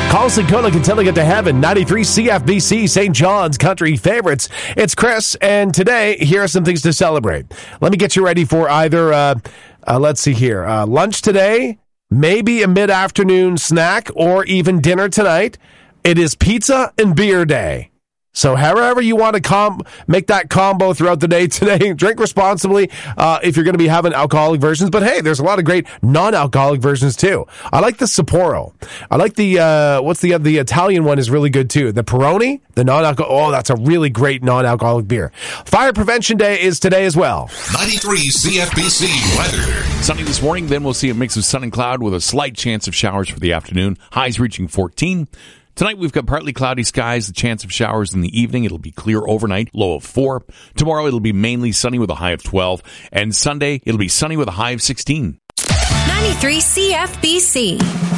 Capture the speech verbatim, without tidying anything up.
Carlson Koenig until they get to heaven. ninety-three C F B C, Saint John's Country Favorites. It's Chris, and today, here are some things to celebrate. Let me get you ready for either, uh, uh, let's see here, uh, lunch today, maybe a mid-afternoon snack, or even dinner tonight. It is pizza and beer day. So however you want to com- make that combo throughout the day today, drink responsibly uh, if you're going to be having alcoholic versions. But hey, there's a lot of great non-alcoholic versions too. I like the Sapporo. I like the, uh, what's the the Italian one is really good too. The Peroni, the non-alcoholic. Oh, that's a really great non-alcoholic beer. Fire Prevention Day is today as well. ninety-three C F B C weather. Sunny this morning, then we'll see a mix of sun and cloud with a slight chance of showers for the afternoon. Highs reaching fourteen. Tonight, we've got partly cloudy skies, the chance of showers in the evening. It'll be clear overnight, low of four. Tomorrow, it'll be mainly sunny with a high of twelve. And Sunday, it'll be sunny with a high of sixteen. ninety-three C F B C.